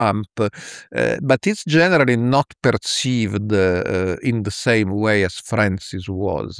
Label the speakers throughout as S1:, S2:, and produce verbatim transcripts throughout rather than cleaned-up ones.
S1: Trump, uh, but it's generally not perceived uh, in the same way as Francis was.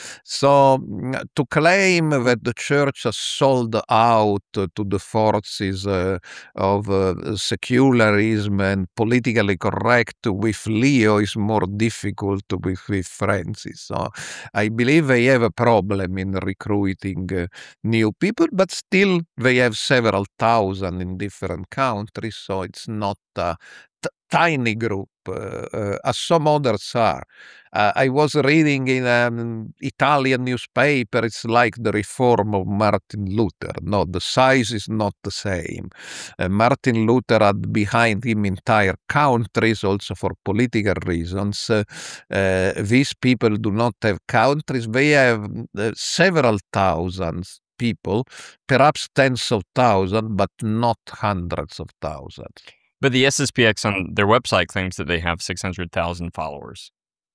S1: So mm, to claim that the church has sold out to the forces uh, of uh, secularism and politically correct with Leo is more difficult with, with Francis. So I believe they have a problem in recruiting uh, new people, but still they have several thousand in different countries, so it's not a t- tiny group uh, uh, as some others are. Uh, I was reading in an Italian newspaper, it's like the reform of Martin Luther. No, the size is not the same. Uh, Martin Luther had behind him entire countries, also for political reasons. Uh, uh, these people do not have countries, they have uh, several thousands people, perhaps tens of thousands, but not hundreds of thousands.
S2: But the S S P X on their website claims that they have six hundred thousand followers.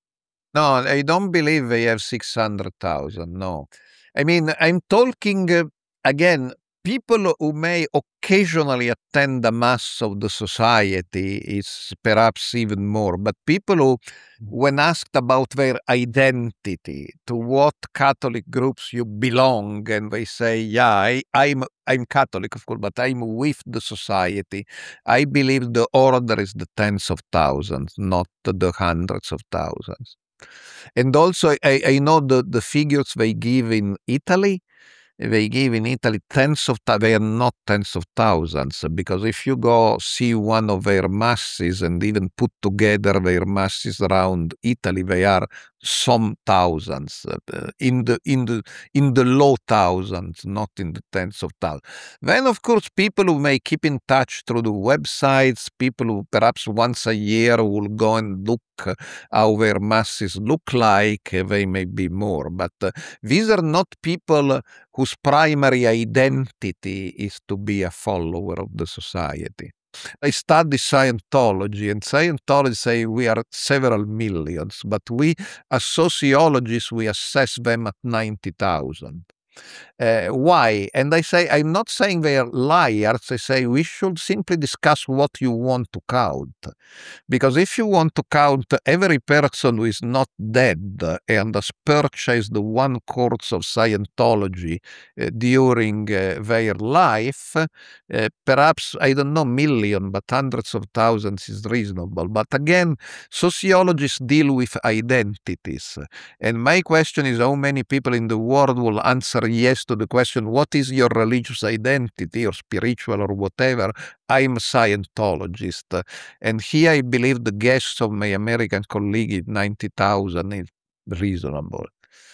S1: No, I don't believe they have six hundred thousand. No. I mean, I'm talking uh, again, people who may occasionally attend the mass of the society is perhaps even more, but people who, when asked about their identity, to what Catholic groups you belong, and they say, yeah, I, I'm I'm Catholic, of course, but I'm with the society. I believe the order is the tens of thousands, not the hundreds of thousands. And also, I, I know the, the figures they give in Italy. They give in Italy tens of thousands. They are not tens of thousands, because if you go see one of their masses and even put together their masses around Italy, they are some thousands uh, in the in the in the low thousands, not in the tens of thousands. Then, of course, people who may keep in touch through the websites, people who perhaps once a year will go and look how their masses look like, they may be more. But uh, these are not people whose primary identity is to be a follower of the society. I study Scientology, and Scientology say we are several millions, but we, as sociologists, we assess them at ninety thousand. Uh, why? And I say, I'm not saying they are liars. I say we should simply discuss what you want to count. Because if you want to count every person who is not dead and has purchased the one course of Scientology uh, during uh, their life, uh, perhaps, I don't know, million, but hundreds of thousands is reasonable. But again, sociologists deal with identities. And my question is, how many people in the world will answer yes to the question, what is your religious identity or spiritual or whatever? I'm a Scientologist. And here I believe the guess of my American colleague is ninety thousand is reasonable.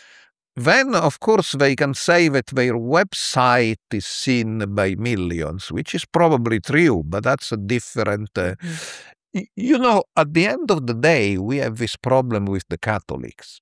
S1: Then, of course, they can say that their website is seen by millions, which is probably true, but that's a different... Uh, mm-hmm. You know, at the end of the day, we have this problem with the Catholics.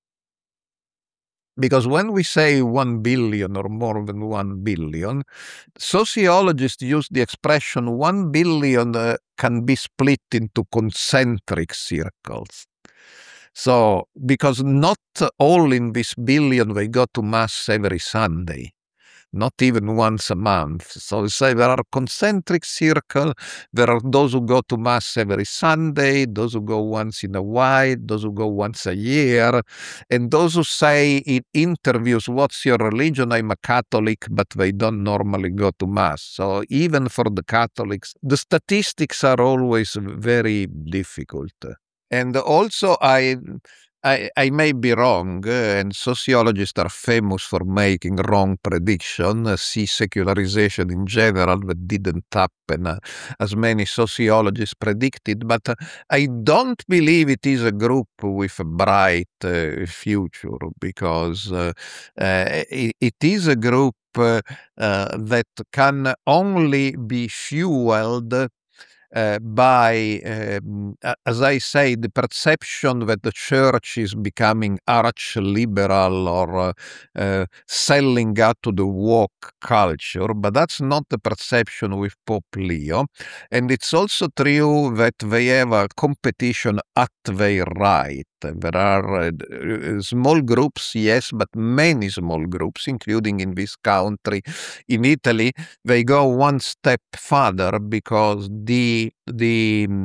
S1: Because when we say one billion or more than one billion, sociologists use the expression one billion uh, can be split into concentric circles. So, because not all in this billion they go to Mass every Sunday, not even once a month. So say there are concentric circles. There are those who go to Mass every Sunday, those who go once in a while, those who go once a year, and those who say in interviews, what's your religion? I'm a Catholic, but they don't normally go to Mass. So even for the Catholics, the statistics are always very difficult. And also I... I, I may be wrong, uh, and sociologists are famous for making wrong predictions. Uh, see secularization in general that didn't happen uh, as many sociologists predicted, but uh, I don't believe it is a group with a bright uh, future, because uh, uh, it, it is a group uh, uh, that can only be fueled Uh, by, um, as I say, the perception that the church is becoming arch-liberal or uh, uh, selling out to the woke culture, but that's not the perception with Pope Leo. And it's also true that they have a competition at their right. There are uh, small groups, yes, but many small groups, including in this country, in Italy. They go one step further because the the